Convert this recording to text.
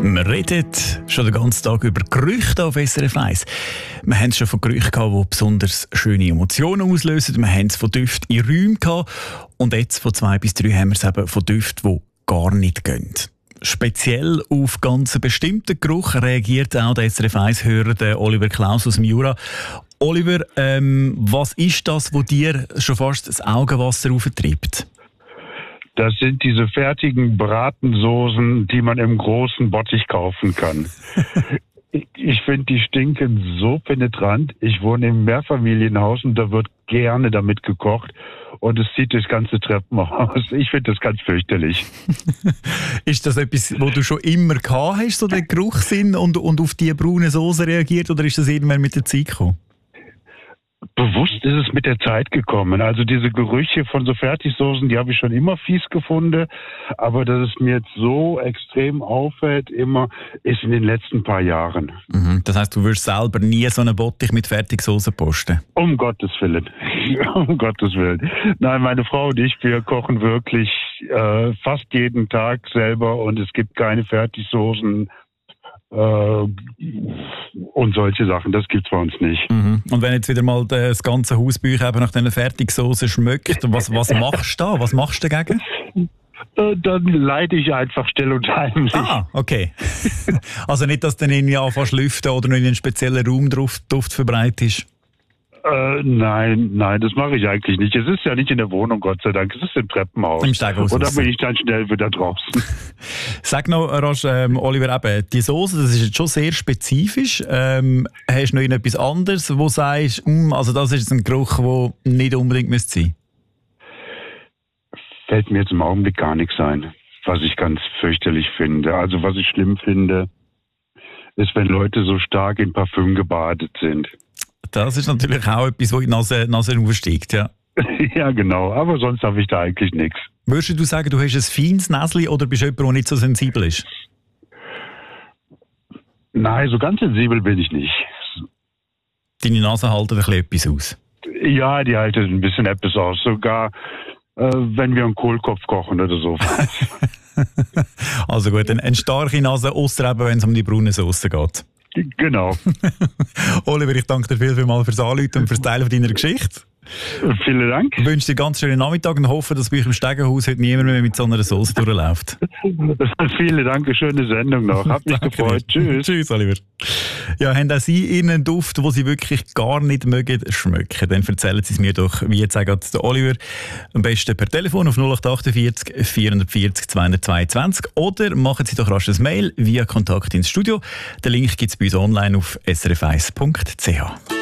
Wir reden schon den ganzen Tag über Gerüchte auf SRF 1. Wir haben es schon von Gerüchten gehabt, die besonders schöne Emotionen auslösen. Wir haben es von Düften in Räumen gehabt. Und jetzt von 2 bis 3 haben wir es eben von Düften, die gar nicht gehen. Speziell auf ganz einen bestimmten Geruch reagiert auch der SRF 1-Hörer Oliver Klaus aus dem Jura. Oliver, was ist das, was dir schon fast das Augenwasser auftreibt? Das sind diese fertigen Bratensoßen, die man im großen Bottich kaufen kann. Ich finde, die stinken so penetrant. Ich wohne im Mehrfamilienhaus und da wird gerne damit gekocht und es zieht das ganze Treppenhaus. Ich finde das ganz fürchterlich. Ist das etwas, wo du schon immer gehabt hast, so den Geruchssinn und auf die braune Soße reagiert, oder ist das irgendwann mit der Zeit gekommen? Bewusst ist es mit der Zeit gekommen. Also diese Gerüche von so Fertigsoßen, die habe ich schon immer fies gefunden. Aber dass es mir jetzt so extrem auffällt, immer, ist in den letzten paar Jahren. Mhm. Das heisst, du würdest selber nie so einen Bottich mit Fertigsoßen posten? Um Gottes Willen. Um Gottes Willen. Nein, meine Frau und ich, wir kochen wirklich fast jeden Tag selber und es gibt keine Fertigsoßen. Und solche Sachen, das gibt's bei uns nicht. Mhm. Und wenn jetzt wieder mal das ganze Haus bei euch eben nach diesen Fertigsoßen schmeckt, was machst du da? Was machst du dagegen? Dann leide ich einfach still und heimlich. Ah, okay. Also nicht, dass du dann irgendwie anfängst lüften oder noch in einen speziellen Raum Duft verbreitest? Nein, das mache ich eigentlich nicht. Es ist ja nicht in der Wohnung, Gott sei Dank. Es ist im Treppenhaus. Im Steighaus. Und dann bin ich dann schnell wieder draußen. Sag noch, Rosch, Oliver, eben, die Soße, das ist jetzt schon sehr spezifisch. Hast du noch etwas anderes, wo du sagst, also das ist ein Geruch, der nicht unbedingt sein müsste? Fällt mir jetzt im Augenblick gar nichts ein, was ich ganz fürchterlich finde. Also was ich schlimm finde, ist, wenn Leute so stark in Parfüm gebadet sind. Das ist natürlich auch etwas, was in die Nase aufsteigt, ja. Ja, genau. Aber sonst habe ich da eigentlich nichts. Würdest du sagen, du hast ein feines Näschen oder bist du jemand, der nicht so sensibel ist? Nein, so ganz sensibel bin ich nicht. Deine Nase hält ein bisschen etwas aus? Ja, die hält ein bisschen etwas aus. Sogar wenn wir einen Kohlkopf kochen oder so. Also gut, eine starke Nase, ausser eben, wenn es um die braune Soße geht. Genau. Oliver, ich danke dir vielmals fürs Anrufen und fürs Teilen deiner Geschichte. Vielen Dank. Ich wünsche dir einen ganz schönen Nachmittag und hoffe, dass bei euch im Stegenhaus heute niemand mehr mit so einer Soße durchläuft. Vielen Dank, eine schöne Sendung noch. Hat mich gefreut. Tschüss. Tschüss, Oliver. Ja, haben auch Sie einen Duft, den Sie wirklich gar nicht mögen schmecken? Dann erzählen Sie es mir doch, wie jetzt sagt der Oliver, am besten per Telefon auf 0848 440 222 oder machen Sie doch rasch ein Mail via Kontakt ins Studio. Den Link gibt es bei uns online auf srf1.ch.